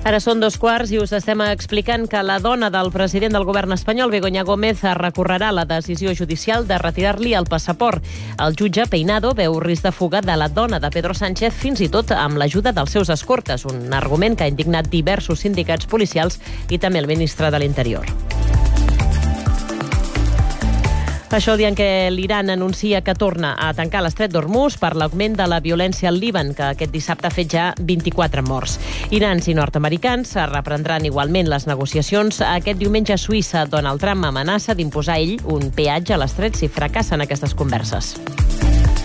Ara són 2:15 i us estem explicant que la dona del president del govern espanyol, Begoña Gómez, recorrerà la decisió judicial de retirar-li el passaport. El jutge Peinado veu risc de fuga de la dona de Pedro Sánchez, fins i tot amb l'ajuda dels seus escortes, un argument que ha indignat diversos sindicats policials i també el ministre de l'Interior. Això dient que l'Iran anuncia que torna a tancar l'estret d'Hormuz per l'augment de la violència al Líban, que aquest dissabte ha fet ja 24 morts. Irans i nord-americans reprendran igualment les negociacions. Aquest diumenge a Suïssa, Donald Trump amenaça d'imposar ell un peatge a l'estret si fracassen aquestes converses.